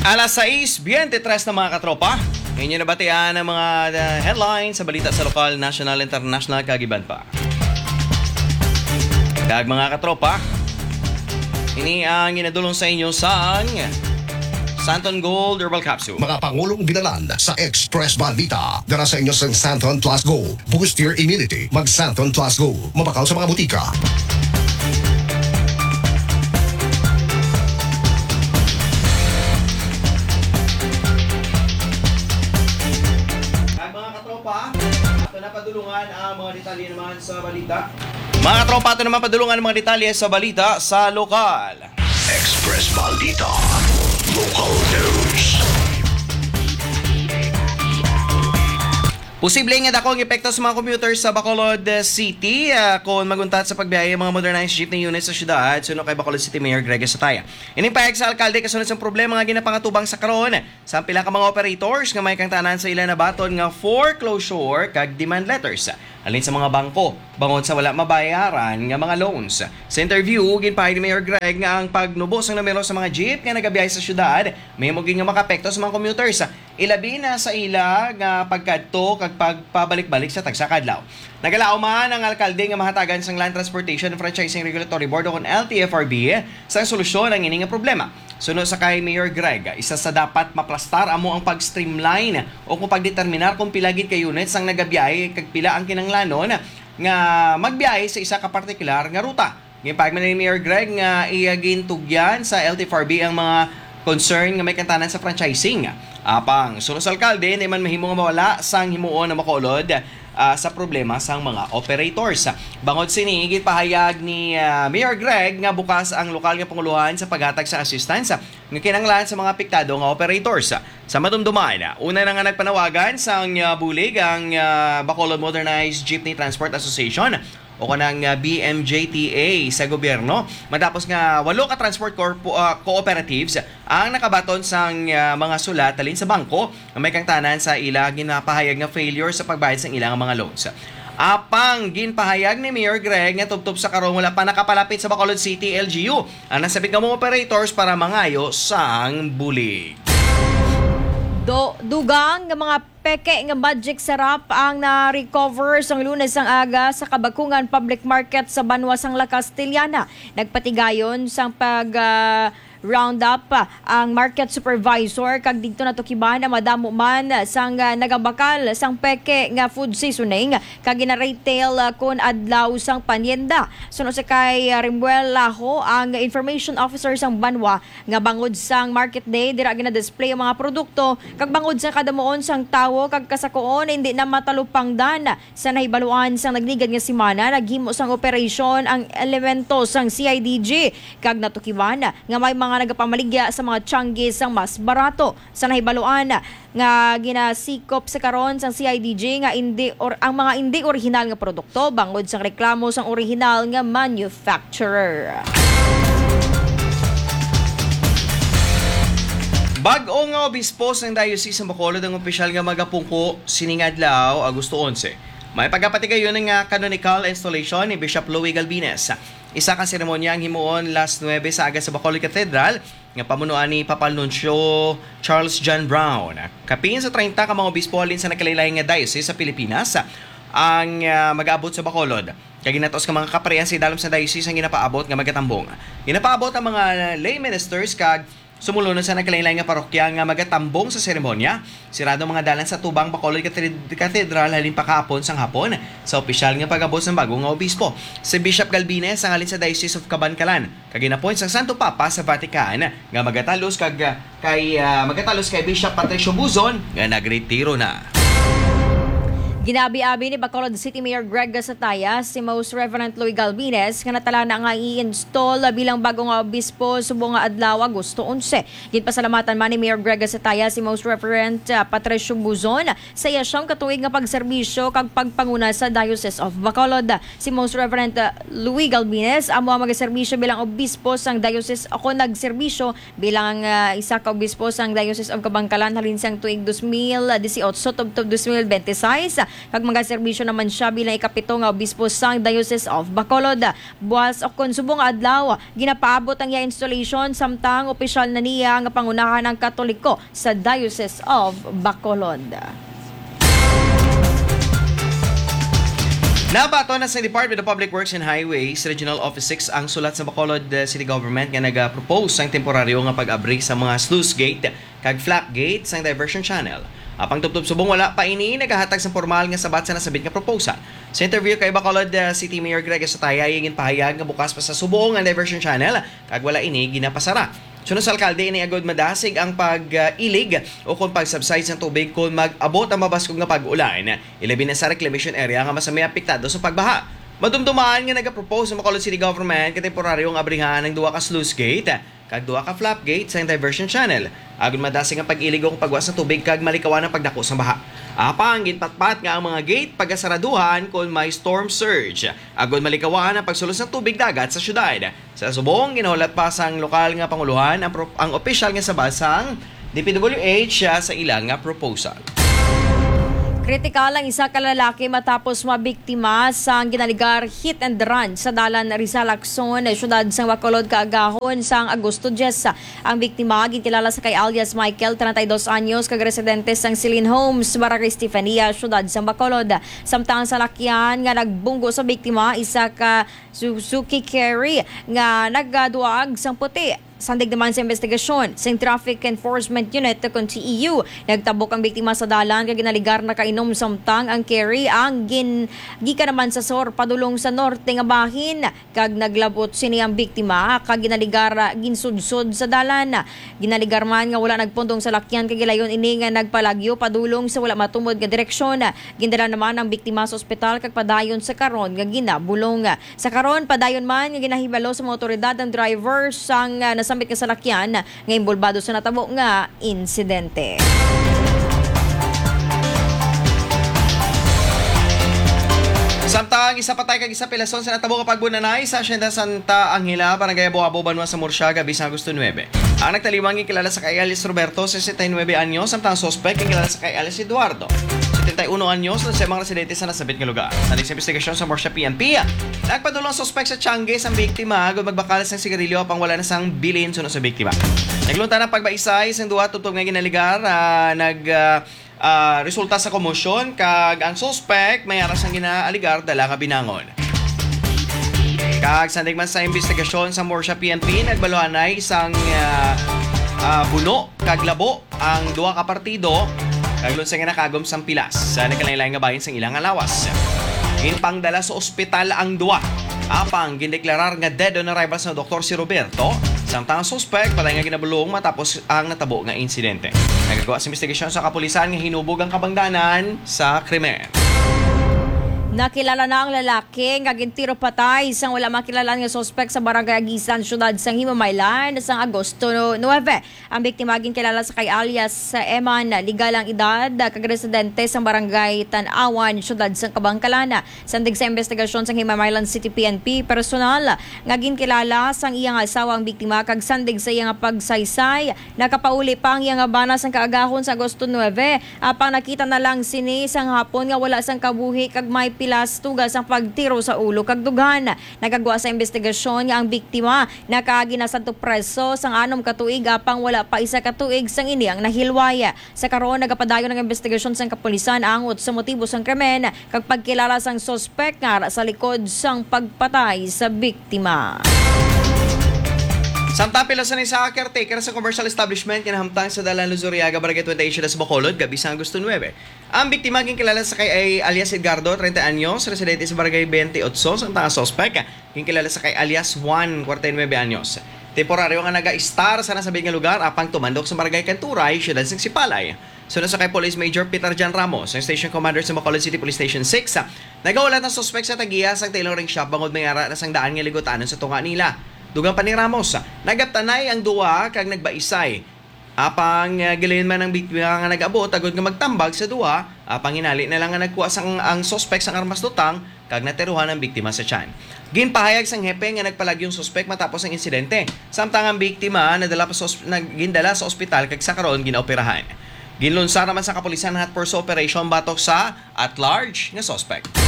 Alas 6:23 na mga katropa. Inyo nabatian ang mga headlines sa balita sa lokal, national, international, kagiban pa. Kag mga katropa, ini ang ginadulong sa inyo sa Santon Gold Herbal Capsule. Mga pangulong binalan sa Express Balita. Dara sa inyo sa Santon Plus Go. Boost your immunity. Mag Santon Plus Go. Mabakaw sa mga butika. Ito na padulungan ang mga detalye naman sa balita. Mga katropa, ito naman padulungan ang mga detalye sa balita sa lokal. Express Balita. Local News. Posible nga dako ang epekto sa mga commuters sa Bacolod City kung maguntat sa pagbiyahe mga modernized jeepney units sa syudad suno kay Bacolod City Mayor Greg Sataya. Inipayag sa alkalde kasunod sa problema nga ginapangatubang sa karon sa pila ka mga operators nga may kang tanan sa ilan na baton nga foreclosure kag demand letters alin sa mga bangko bangon sa wala mabayaran nga mga loans. Sa interview ginpahayag ni Mayor Greg nga ang pagnubos ng numero sa mga jeep nga nagabiyahe sa syudad may moging nga makapekto sa mga commuters. Ilabi na sa ila nga pagkadto kag pagpabalik-balik sa tagsakadlaw. Nagalao man ang alkalde nga mahatagan sang Land Transportation and Franchising Regulatory Board o LTFRB sa solusyon ang ini nga problema. Sunod sa kay Mayor Greg, isa sa dapat maplastar amo ang pag-streamline o kung pagdeterminar kung pila gid ka units ang nagabiyahe kag pila ang kinanglanon nga magbiyahe sa isa ka partikular nga ruta. Gipayag man ni Mayor Greg nga iyagin tugyan sa LTFRB ang mga concern nga may kantanan sa franchising. Apang sunod sa alkalde, hindi man mahimo nga mawala sang himuon na makulod sa problema sang mga operators. Bangod sini, pahayag ni Mayor Greg nga bukas ang lokal nga panguluhan sa paghatag sa assistance nga kinanglan sa mga apektado nga operators. Sa madumduman, una na nga nagpanawagan sang bulig ang Bacolod Modernized Jeepney Transport Association o kanang BMJTA sa gobyerno matapos nga 8 ka transport cooperatives ang nakabaton sang mga sulat alin sa bangko nga may kangtanan sa ila ginapahayag nga failure sa pagbayad sang ilang mga loans. Apang ginpahayag ni Mayor Greg nga tubtob sa karong wala pa nakapalapit sa Bacolod City LGU ang nasabit nga mga operators para mangayo sang bulig. Dugang nga mga peke nga budget sarap ang na-recover sang Lunes ang aga sa Kabakungan Public Market sa Banwa sang La Castellana. Nagpatigayon sang pag round up ang market supervisor kag dito natukiban na madamo man sang nagabakal sang peke nga food seasoning kag gina-retail kun adlaw sang panyenda. Sunod sa kay Rimuel Laho ang information officer sang Banwa nga bangod sang market day dira gina-display ang mga produkto kag bangod sa kadamuon sang tawo kag kasakuon hindi na matalupangdan sa nahibaluan sang nagligad nga semana naghimo sang operasyon ang elemento sang CIDG kag natukiban nga may mga nagapamaligya sa mga tianggi sang mas barato sa nahibaluan nga ginasikop sa karon sang CIDG nga ang mga hindi original nga produkto bangod sang reklamo sang original nga manufacturer. Bag-o nga obispo ng Diocese ng Bacolod ang opisyal nga magapungko siningadlaw Agosto 11. May pagkapatigayon nga canonical installation ni Bishop Louie Galbines. Isa ka seremonya ang himuon last 9 sa aga sa Bacolod Cathedral nga pamunuan ni Papal Nuncio Charles John Brown. Kapin sa 30 ka mga obispo alin sa nakalaylay nga diocese sa Pilipinas ang mag-aabot sa Bacolod. Kaya ginatos ka mga kaparehan si dalom sa diocese ang ginapaabot nga magatambong. Ginapaabot ang mga lay ministers kag sumulunod sa nagkalaylay nga parokya nga magatambong sa seremonya. Sirado mga dalan sa tubang Bacolod Cathedral halin pa kahapon sang hapon sa opisyal nga pag-abot ng bagong nga obispo. Si Bishop Galbines ang alin sa Diocese of Cabancalan. Kaginapoint sang Santo Papa sa Vatican nga magatalos kay Bishop Patricio Buzon nga nagretiro na. Ginabi-abi ni Bacolod City Mayor Greg Sataya si Most Reverend Louie Galbines nga natala na nga i-install bilang bagong obispo subong nga adlaw Agosto 11. Ginpasalamatan man ni Mayor Greg Sataya si Most Reverend Patricio Buzon sa iya siyang katuig nga pagserbisyo kag pagpanguna sa Diocese of Bacolod. Si Most Reverend Louie Galbines amo ang magserbisyo bilang obispo sang Diocese ako nagserbisyo bilang isa ka obispo sang Diocese of Cabancalan halin sang tuig 2018 tubtob 2026 kag mga serbisyo naman siya bilang ikapito nga obispo sang Diocese of Bacolod. Buwas o konsubong adlaw ginapaabot ang iya installation samtang opisyal na niya nga pangunahan ng Katoliko sa Diocese of Bacolod. Nabato na sa Department of Public Works and Highways Regional Office 6 ang sulat sa Bacolod City Government nga nag-propose ang temporaryo nga pag-abri sa mga sluice gate kag flap gate sa diversion channel. Apang tubtob subong wala pa ini nagahatag sa formal nga sabat sa nasabit nga proposal. Sa interview kay Bacolod City Mayor Greg Sataya ingin pahayag nga bukas pa sa subong ang diversion channel kag wala ini ginapasara. Sunod sa alkalde ini agad madasig ang pag-ilig o kung pag-subside ng tubig kung mag-abot ang mabaskog nga pag-ulan. Ilabi na sa reclamation area nga masamay apektado sa pagbaha. Madumdumaan nga nag-propose ng Bacolod City Government ka temporaryong abrihan ng duwa ka sluice gate kag duwa ka flap gate sa diversion channel. Agad madasig ang pag-ilig o kung pagwas ng tubig kag malikawan ang pagdako sa baha. Apang ginpatpat nga ang mga gate pagasaraduhan kung may storm surge. Agad malikawan ang pagsulos ng tubig dagat sa syudad. Sa subong ginahulat pa sang lokal nga panguluhan ang opisyal nga sabasang DPWH sa ilang nga proposal. Kritikal ang isa ka lalaki matapos mabiktima sa ginaligar hit and run sa dalan Rizal Lacson, syudad sa Bacolod kaagahon sang Agosto 10. Ang biktima ginkilala sa kay alias Michael, 32 anyos, kag residente sang Celine Homes, Barangay Stefania, syudad sa Bacolod. Samtang sa lakyan nga nagbunggo sa biktima isa ka Suzuki Carry nga nagduag sang puti. Sandig naman sa investigasyon sa Traffic Enforcement Unit kung TEU. Nagtabok ang biktima sa dalan kag ginaligar na kainom samtang ang carry ang gika naman sa SOR padulong sa norte nga bahin kag naglabot sini ang biktima kag ginaligar ginsudsod sa dalan. Ginaligar man nga wala nagpundong sa lakyan kag gilayon ini nga nagpalagyo padulong sa wala matumod nga direksyon. Gindala naman ang biktima sa ospital kag padayon sa karon nga ginabulong. Sa karon padayon man nga ginahibalo sa mga otoridad ang driver sang nasambit nga salakyan nga imbolbado sa natabo nga insidente. Samtang isa patay kag isa pilason sa natabo kapag bunanay sa Hacienda Santa Angela, Barangay Aboabo, Banwa sa Murciaga, Bisang Agosto 9. Ang nagtaliwang kilala sa kay Alice Roberto, 69 anyos, samtang suspect kilala sa kay Alice Eduardo, 71 anyos, na sa mga residente sa nasabit nga lugar. Sa investigasyon sa Murcia PNP, nagpadulong suspect sa Tiangge sa biktima kung magbakalas ng sigarilyo pang wala na sang bilin sunod sa biktima. Naglunta ng pagbaisay sa duwa tutog nga ginaligar, resulta sa komosyon kag ang suspect may aras ang ginaaligar dala nga binangon. Kag sandig man sa investigasyon sa Murcia PNP nagbaluhanay isang buno kag labo ang duwa ka partido kag lunsay nga nakagom sang pilas sa nagkalain-lain nga bahin sang ilang alawas. Ginpangdala sa ospital ang duwa. Apang gindeklarar nga dead on arrival sa Dr. si Roberto. Samtang ang suspect patay nga ginabulong matapos ang natabo nga insidente. Nagagawa sa investigasyon sa kapulisan nga hinubog ang kabangdanan sa krimen. Nakilala na ang lalaki nga gintiro patay sang wala makilalan nga suspect sa Barangay Agisan, syudad sang Himamaylan sang Agosto 9. Ang biktima ginkilala sa kay alias sa Eman, legal ang edad, kag residente sang Barangay Tanawan, syudad sang Kabangkalana. Sandig sa investigasyon sang Himamaylan City PNP, personal nga ginkilala sang iyang asawa ang biktima kag sandig sa iyang pagsaysay nakapauli pa ang iyang bana sang kaagahon sa Agosto 9. Apang nakita na lang sini sang hapon nga wala sang kabuhi kag may pilas tugas ang pagtiro sa ulo kag dughan. Nagagawa sa investigasyon nga ang biktima nakaginasadto preso sang 6 ka tuig apang wala pa isa ka tuig sang ini ang nahilwaya. Sa karon nagapadayon ng investigasyon sang kapulisan angot sa motibo sang krimen kag pagkilala sang suspect nga sa likod sang pagpatay sa biktima. Samtang pilasan sa caretaker sa commercial establishment kinahamtang sa Dalan Luzuriaga, Barangay 28 sa Bacolod, gabi sa Agosto 9. Ang biktima ginkilala sa kay alias Edgardo, 30 anyos, residente sa Barangay 28, samtang ang suspect ginkilala sa kay alias Juan, 49 anyos. Temporaryo nga naga-star sa nasabing nga lugar apang tumandok sa Barangay Canturay, siyudad ng Sipalay. Sunod sa kay Police Major Peter Jan Ramos, ang Station Commander sa Bacolod City Police Station 6, nagawalat ng suspect sa tagiya sa tailoring shop bangod may ara na sang daan nga ligutanon sa tunga nila. Dugang pa ni Ramos, nagaptanay ang duwa kag nagbaisay. Apang gilayon man ang biktima nga nag-abot agud nga magtambag sa duwa, apang inali na lang nga nagkuha sang ang suspect sang armas tutang kag nateruhan ang biktima sa tiyan. Ginpahayag sang hepe nga nagpalag yung suspect matapos ang insidente. Samtang ang biktima gindala sa ospital kag sa karon ginaoperahan. Ginlunsar naman sa kapulisan hot pursuit operation batok sa at large nga suspect.